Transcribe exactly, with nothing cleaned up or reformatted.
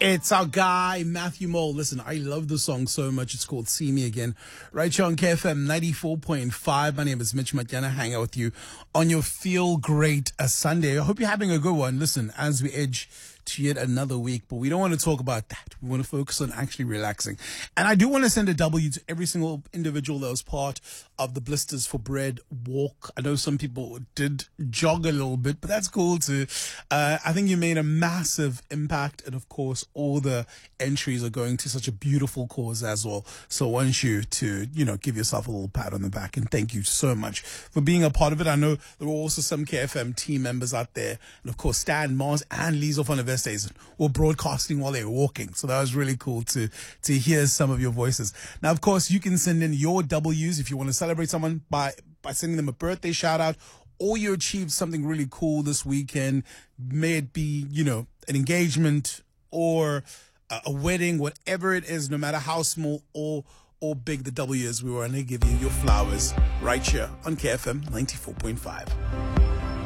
It's our guy, Matthew Mole. Listen, I love the song so much. It's called See Me Again. Right here on K F M ninety-four point five. My name is Mitch Matiana. Hang out with you on your Feel Great a Sunday. I hope you're having a good one. Listen, as we edge to yet another week, but we don't want to talk about that. We want to focus on actually relaxing. And I do want to send a W to every single individual that was part of the Blisters for Bread walk. I know some people did jog a little bit, but that's cool too. Uh, I think you made a massive impact. And of course, all the entries are going to such a beautiful cause as well. So I want you to, you know, give yourself a little pat on the back and thank you so much for being a part of it. I know there were also some K F M team members out there. And of course, Stan, Mars, and Liesel van der Westhuizen were broadcasting while they were walking. So that was really cool to, to hear some of your voices. Now, of course, you can send in your W's if you want to celebrate someone by, by sending them a birthday shout out, or you achieved something really cool this weekend. May it be, you know, an engagement or a, a wedding, whatever it is, no matter how small or or big the W is, we want to give you your flowers right here on K F M ninety-four point five.